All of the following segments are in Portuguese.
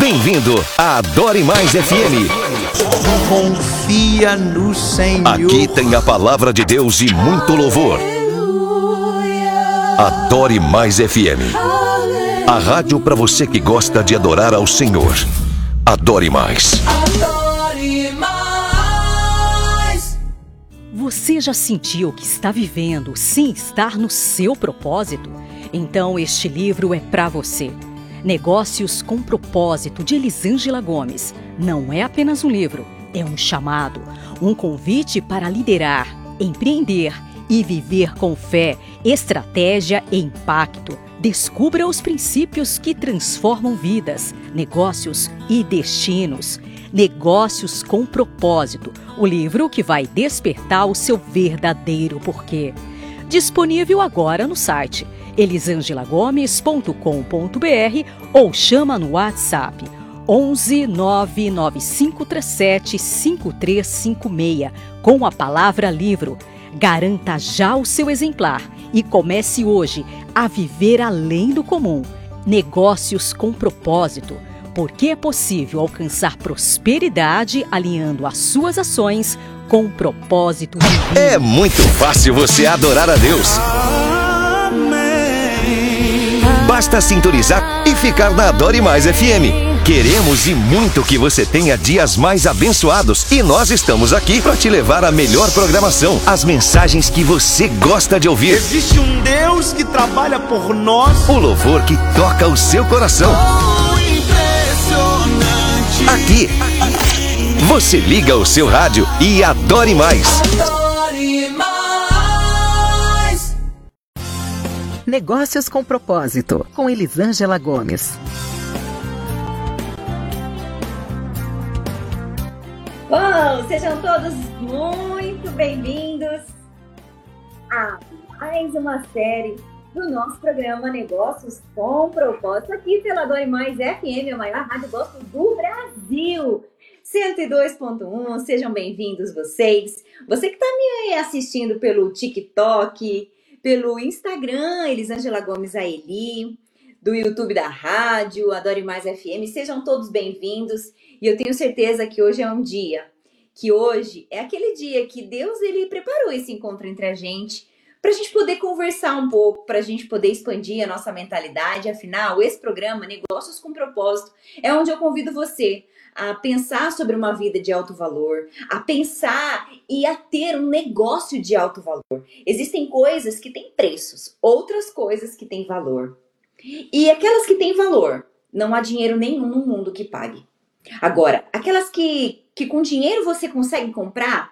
Bem-vindo à Adore Mais FM. Confia no Senhor. Aqui tem a palavra de Deus e muito louvor. Adore Mais FM. A rádio para você que gosta de adorar ao Senhor. Adore Mais. Adore mais. Você já sentiu que está vivendo sem estar no seu propósito? Então este livro é para você. Negócios com Propósito, de Elisângela Gomes. Não é apenas um livro, é um chamado, um convite para liderar, empreender e viver com fé, estratégia e impacto. Descubra os princípios que transformam vidas, negócios e destinos. Negócios com Propósito, o livro que vai despertar o seu verdadeiro porquê. Disponível agora no site elisangelagomes.com.br ou chama no WhatsApp 11 99537 5356 com a palavra livro. Garanta já o seu exemplar e comece hoje a viver além do comum. Negócios com Propósito, porque é possível alcançar prosperidade alinhando as suas ações com o propósito divino. É muito fácil você adorar a Deus. Basta sintonizar e ficar na Adore Mais FM. Queremos e muito que você tenha dias mais abençoados e nós estamos aqui para te levar a melhor programação, as mensagens que você gosta de ouvir. Existe um Deus que trabalha por nós. O louvor que toca o seu coração. Impressionante. Aqui, você liga o seu rádio e adore mais. Adore mais. Negócios com Propósito, com Elisângela Gomes. Bom, sejam todos muito bem-vindos a mais uma série do nosso programa Negócios com Propósito, aqui pela Adore Mais FM, a maior rádio gospel do Brasil. 102.1, sejam bem-vindos vocês. Você que está me assistindo pelo TikTok, pelo Instagram, Elisângela Gomes Aeli, do YouTube da rádio, Adore Mais FM, sejam todos bem-vindos. E eu tenho certeza que hoje é um dia, que hoje é aquele dia que Deus ele preparou esse encontro entre a gente, para a gente poder conversar um pouco, para a gente poder expandir a nossa mentalidade. Afinal, esse programa, Negócios com Propósito, é onde eu convido você a pensar sobre uma vida de alto valor, a pensar e a ter um negócio de alto valor. Existem coisas que têm preços, outras coisas que têm valor. E aquelas que têm valor, não há dinheiro nenhum no mundo que pague. Agora, aquelas que com dinheiro você consegue comprar,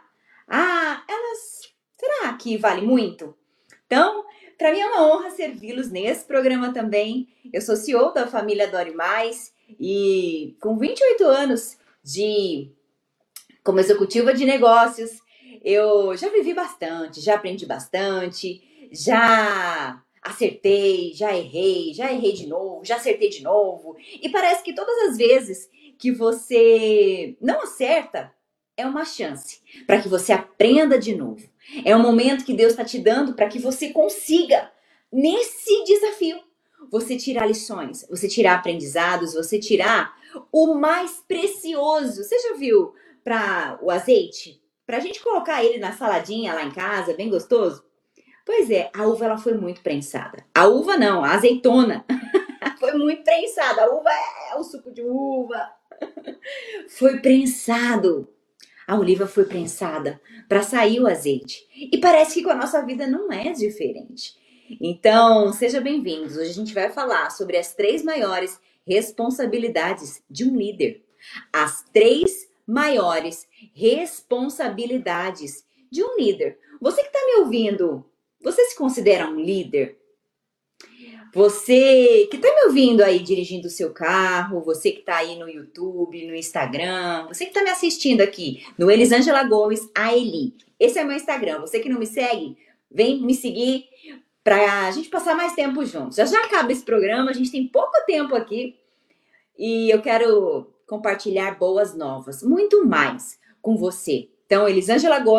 será que vale muito? Então, para mim é uma honra servi-los nesse programa também. Eu sou CEO da família Adore Mais e com 28 anos como executiva de negócios, eu já vivi bastante, já aprendi bastante, já acertei, já errei de novo, já acertei de novo. E parece que todas as vezes que você não acerta, é uma chance para que você aprenda de novo. É um momento que Deus está te dando para que você consiga, nesse desafio, você tirar lições, você tirar aprendizados, você tirar o mais precioso. Você já viu para o azeite? Para a gente colocar ele na saladinha lá em casa, bem gostoso? Pois é, a uva ela foi muito prensada. A uva não, a azeitona foi muito prensada. A uva é o suco de uva. Foi prensado. A oliva foi prensada para sair o azeite. E parece que com a nossa vida não é diferente. Então, sejam bem-vindos. Hoje a gente vai falar sobre as 3 maiores responsabilidades de um líder. As 3 maiores responsabilidades de um líder. Você que está me ouvindo, você se considera um líder? Você que está me ouvindo aí dirigindo o seu carro, você que está aí no YouTube, no Instagram, você que está me assistindo aqui no Elisângela Gomes Aeli. Esse é meu Instagram. Você que não me segue, vem me seguir para a gente passar mais tempo juntos. Já acaba esse programa, a gente tem pouco tempo aqui e eu quero compartilhar boas novas, muito mais com você. Então, Elisângela Gomes